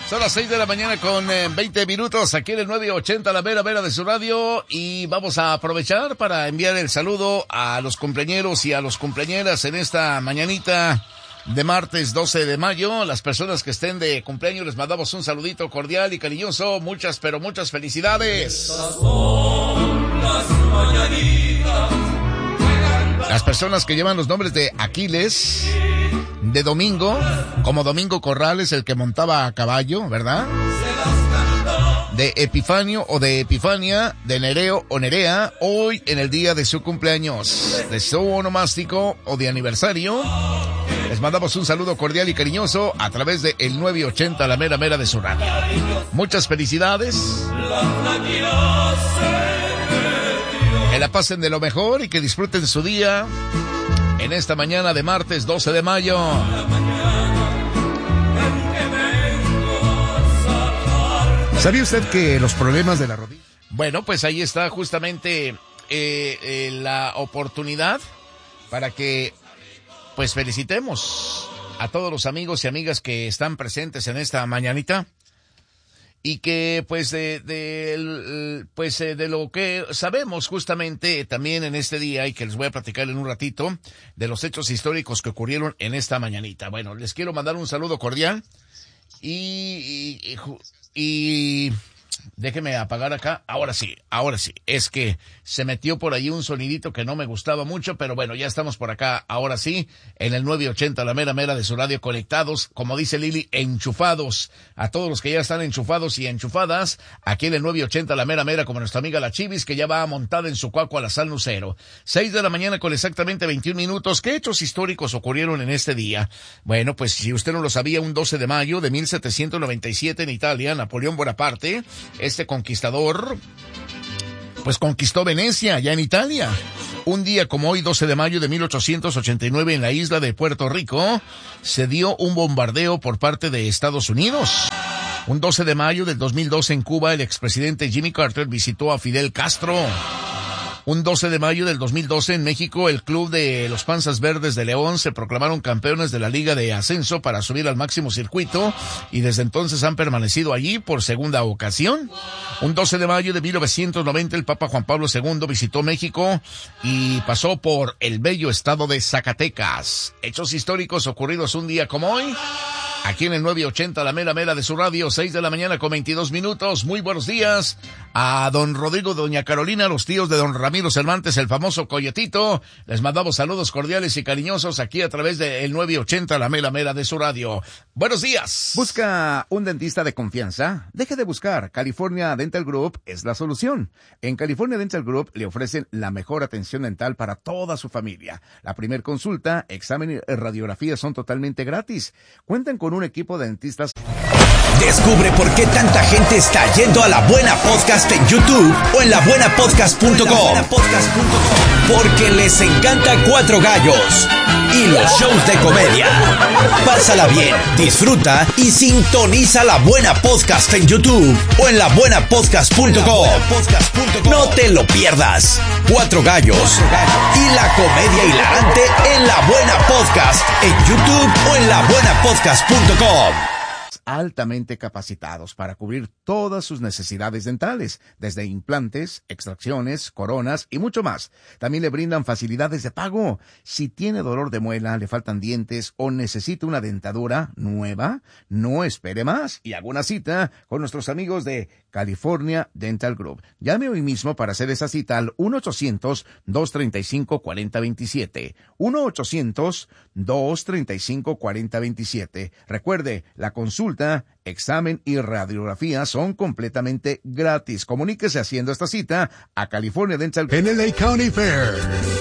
Son las 6 de la mañana con 20 minutos aquí en el 980, la mera de su radio, y vamos a aprovechar para enviar el saludo a los cumpleañeros y a los cumpleañeras en esta mañanita de martes 12 de mayo. Las personas que estén de cumpleaños les mandamos un saludito cordial y cariñoso. Muchas, pero muchas felicidades. Las personas que llevan los nombres de Aquiles, de Domingo, como Domingo Corrales, el que montaba a caballo, ¿verdad? De Epifanio o de Epifania, de Nereo o Nerea, hoy en el día de su cumpleaños, de su onomástico o de aniversario. Les mandamos un saludo cordial y cariñoso a través de el 980, la mera de su radio. Muchas felicidades. Que la pasen de lo mejor y que disfruten su día en esta mañana de martes 12 de mayo. ¿Sabía usted que los problemas de la rodilla? Bueno, pues ahí está justamente la oportunidad para que pues felicitemos a todos los amigos y amigas que están presentes en esta mañanita. Y que pues de lo que sabemos justamente también en este día, y que les voy a platicar en un ratito, de los hechos históricos que ocurrieron en esta mañanita. Bueno, les quiero mandar un saludo cordial y déjeme apagar acá. Ahora sí. Es que se metió por ahí un sonidito que no me gustaba mucho, pero bueno, ya estamos por acá. Ahora sí, en el 980, la mera de su radio, conectados, como dice Lili, enchufados. A todos los que ya están enchufados y enchufadas, aquí en el 980, la mera, como nuestra amiga la Chivis, que ya va montada en su cuaco a la San Lucero. 6 de la mañana con exactamente 21 minutos. ¿Qué hechos históricos ocurrieron en este día? Bueno, pues si usted no lo sabía, un 12 de mayo de 1797 en Italia, Napoleón Bonaparte, este conquistador, pues conquistó Venecia, ya en Italia. Un día como hoy, 12 de mayo de 1889, en la isla de Puerto Rico, se dio un bombardeo por parte de Estados Unidos. Un 12 de mayo del 2012 en Cuba, el expresidente Jimmy Carter visitó a Fidel Castro. Un 12 de mayo del 2012 en México, el club de los Panzas Verdes de León se proclamaron campeones de la Liga de Ascenso para subir al máximo circuito y desde entonces han permanecido allí por segunda ocasión. Un 12 de mayo de 1990 el Papa Juan Pablo II visitó México y pasó por el bello estado de Zacatecas. Hechos históricos ocurridos un día como hoy, aquí en el 980, la mera de su radio, 6 de la mañana con 22 minutos. Muy buenos días a don Rodrigo, doña Carolina, los tíos de don Ramiro Cervantes, el famoso Coyetito. Les mandamos saludos cordiales y cariñosos aquí a través del 980, la mera de su radio. Buenos días. ¿Busca un dentista de confianza? Deje de buscar. California Dental Group es la solución. En California Dental Group le ofrecen la mejor atención dental para toda su familia. La primer consulta, examen y radiografía son totalmente gratis. Cuentan con un equipo de dentistas. Descubre por qué tanta gente está yendo a La Buena Podcast en YouTube o en labuenapodcast.com. Porque les encanta Cuatro Gallos y los shows de comedia. Pásala bien, disfruta y sintoniza La Buena Podcast en YouTube o en labuenapodcast.com. No te lo pierdas. Cuatro Gallos y la comedia hilarante en La Buena Podcast en YouTube o en labuenapodcast.com. Altamente capacitados para cubrir todas sus necesidades dentales, desde implantes, extracciones, coronas y mucho más. También le brindan facilidades de pago. Si tiene dolor de muela, le faltan dientes o necesita una dentadura nueva, no espere más y haga una cita con nuestros amigos de California Dental Group. Llame hoy mismo para hacer esa cita al 1-800-235-4027. 1-800-235-4027. Recuerde, la consulta, examen y radiografía son completamente gratis. Comuníquese haciendo esta cita a California Dental en el LA County Fair.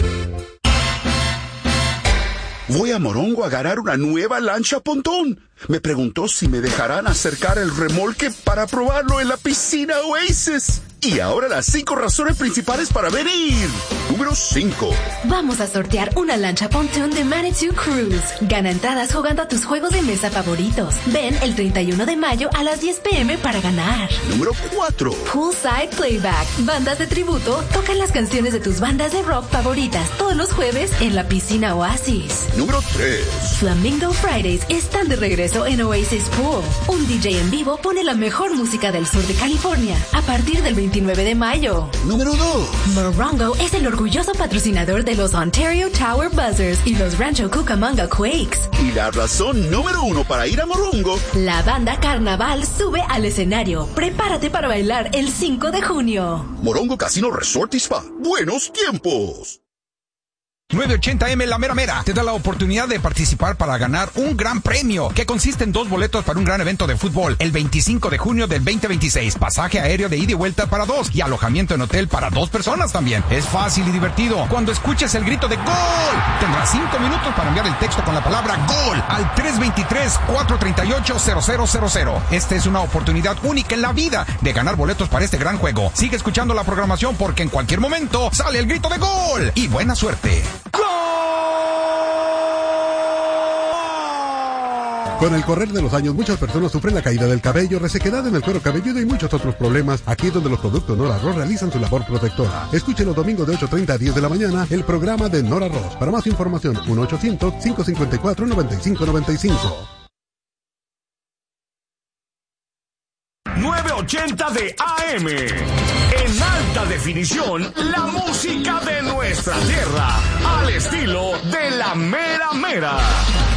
Voy a Morongo a agarrar una nueva lancha pontón. Me preguntó si me dejarán acercar el remolque para probarlo en la piscina Oasis. Y ahora las 5 razones principales para venir. Número 5. Vamos a sortear una lancha pontoon de Manitou Cruise. Gana entradas jugando a tus juegos de mesa favoritos. Ven el 31 de mayo a las 10 p.m. para ganar. Número 4. Poolside Playback. Bandas de tributo tocan las canciones de tus bandas de rock favoritas todos los jueves en la piscina Oasis. Número 3. Flamingo Fridays están de regreso en Oasis Pool. Un DJ en vivo pone la mejor música del sur de California a partir del 29 de mayo. Número 2. Morongo es el orgulloso patrocinador de los Ontario Tower Buzzers y los Rancho Cucamonga Quakes. Y la razón número 1 para ir a Morongo. La banda Carnaval sube al escenario. Prepárate para bailar el 5 de junio. Morongo Casino Resort y Spa. ¡Buenos tiempos! 980M La Mera Mera te da la oportunidad de participar para ganar un gran premio que consiste en 2 boletos para un gran evento de fútbol el 25 de junio del 2026, pasaje aéreo de ida y vuelta para 2 y alojamiento en hotel para 2 personas también. Es fácil y divertido. Cuando escuches el grito de ¡Gol! Tendrás 5 minutos para enviar el texto con la palabra ¡Gol! al 323-438-0000. Esta es una oportunidad única en la vida de ganar boletos para este gran juego. Sigue escuchando la programación porque en cualquier momento sale el grito de ¡Gol! Y buena suerte. Con el correr de los años, muchas personas sufren la caída del cabello, resequedad en el cuero cabelludo y muchos otros problemas. Aquí es donde los productos Nora Ross realizan su labor protectora. Escuchen los domingos de 8:30 a 10 de la mañana el programa de Nora Ross. Para más información, 1-800-554-9595. 980 de AM. En alta definición, la música de nuestra tierra. Al estilo de La Mera Mera.